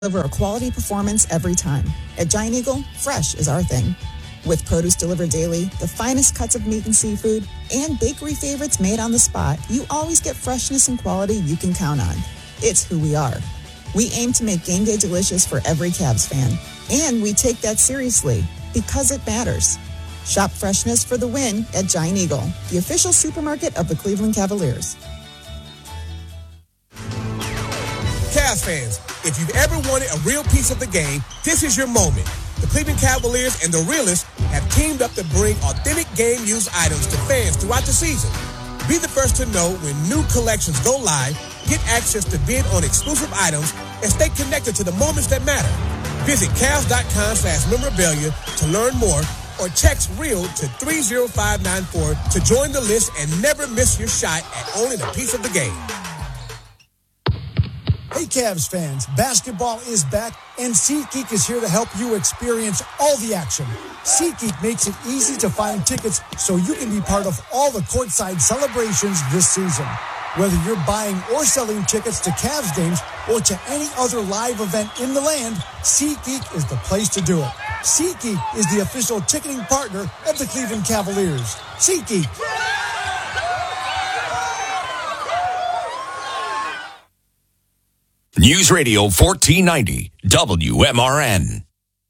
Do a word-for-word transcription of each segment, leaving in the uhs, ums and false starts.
Deliver a quality performance every time. At Giant Eagle, fresh is our thing. With produce delivered daily, the finest cuts of meat and seafood, and bakery favorites made on the spot, you always get freshness and quality you can count on. It's who we are. We aim to make game day delicious for every Cavs fan, and we take that seriously because it matters. Shop freshness for the win at Giant Eagle, the official supermarket of the Cleveland Cavaliers. Cavs fans, if you've ever wanted a real piece of the game, this is your moment. The Cleveland Cavaliers and the Realists have teamed up to bring authentic game-used items to fans throughout the season. Be the first to know when new collections go live, get access to bid on exclusive items, and stay connected to the moments that matter. Visit Cavs.com slash memorabilia to learn more, or text REAL to three zero five nine four to join the list and never miss your shot at owning a piece of the game. Hey Cavs fans, basketball is back and SeatGeek is here to help you experience all the action. SeatGeek makes it easy to find tickets so you can be part of all the courtside celebrations this season. Whether you're buying or selling tickets to Cavs games or to any other live event in the land, SeatGeek is the place to do it. SeatGeek is the official ticketing partner of the Cleveland Cavaliers. SeatGeek. News Radio fourteen ninety, W M R N.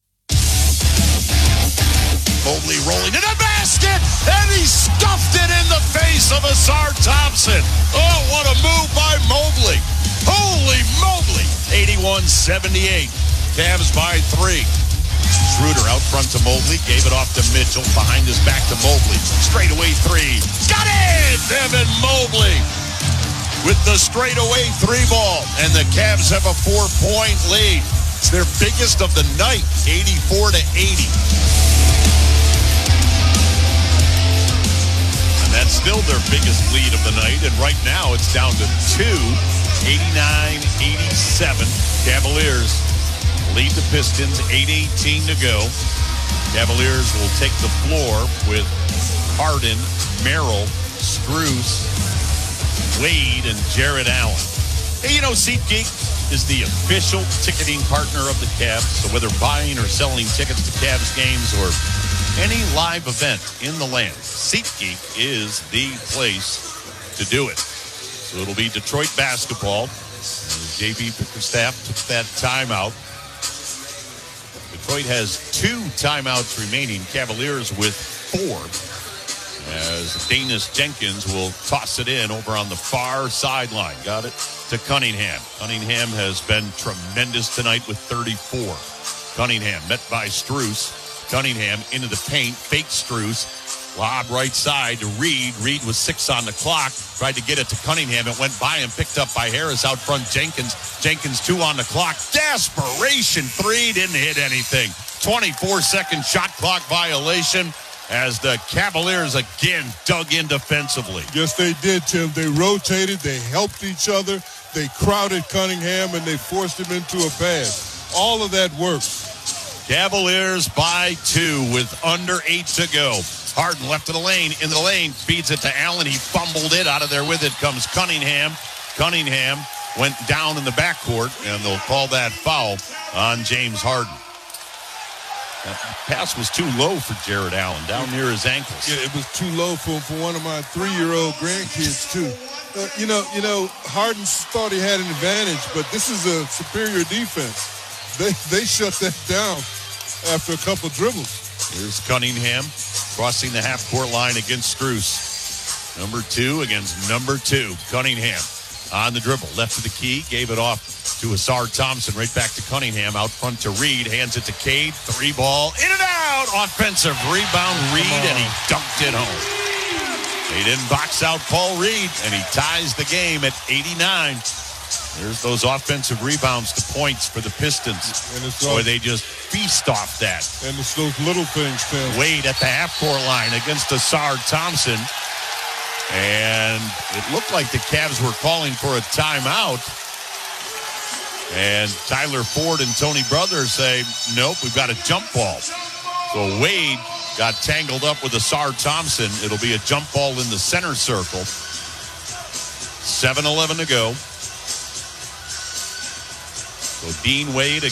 Mobley rolling to the basket, and he stuffed it in the face of Ausar Thompson. Oh, what a move by Mobley. Holy Mobley. eighty-one seventy-eight. Cavs by three. Schroeder out front to Mobley, gave it off to Mitchell, behind his back to Mobley. Straightaway three. Got it! Evan Mobley with the straightaway three ball, and the Cavs have a four-point lead. It's their biggest of the night, eighty-four to eighty. And that's still their biggest lead of the night, and right now it's down to two, eighty-nine eighty-seven. Cavaliers lead the Pistons, eight eighteen to go. Cavaliers will take the floor with Harden, Merrill, Strus, Wade, and Jared Allen. Hey, you know, SeatGeek is the official ticketing partner of the Cavs. So whether buying or selling tickets to Cavs games or any live event in the land, SeatGeek is the place to do it. So it'll be Detroit basketball. J B Bickerstaff took that timeout. Detroit has two timeouts remaining. Cavaliers with four, as Danis Jenkins will toss it in over on the far sideline. Got it to Cunningham. Cunningham has been tremendous tonight with thirty-four. Cunningham met by Strus. Cunningham into the paint, fake Strus. Lob right side to Reed. Reed with six on the clock. Tried to get it to Cunningham. It went by him, picked up by Harris out front. Jenkins. Jenkins two on the clock. Desperation three. Didn't hit anything. twenty-four second shot clock violation as the Cavaliers again dug in defensively. Yes, they did, Tim. They rotated. They helped each other. They crowded Cunningham, and they forced him into a pass. All of that worked. Cavaliers by two with under eight to go. Harden left to the lane, in the lane, feeds it to Allen. He fumbled it. Out of there with it comes Cunningham. Cunningham went down in the backcourt, and they'll call that foul on James Harden. That pass was too low for Jared Allen, down near his ankles. Yeah, it was too low for, for one of my three-year-old grandkids, too. Uh, you know, you know, Harden thought he had an advantage, but this is a superior defense. They they shut that down after a couple dribbles. Here's Cunningham crossing the half-court line against Strus. Number two against number two. Cunningham on the dribble. Left to the key. Gave it off to Ausar Thompson. Right back to Cunningham. Out front to Reed. Hands it to Cade. Three ball. In and out. Offensive rebound. Reed. And he dunked it home. They didn't box out Paul Reed. And he ties the game at eighty-nine. There's those offensive rebounds to points for the Pistons. And it's Boy, all, they just feast off that. And it's those little things, Tim. Wade at the half-court line against Ausar Thompson. And it looked like the Cavs were calling for a timeout. And Tyler Ford and Tony Brothers say, nope, we've got a jump ball. So Wade got tangled up with Ausar Thompson. It'll be a jump ball in the center circle. seven eleven to go. So Dean Wade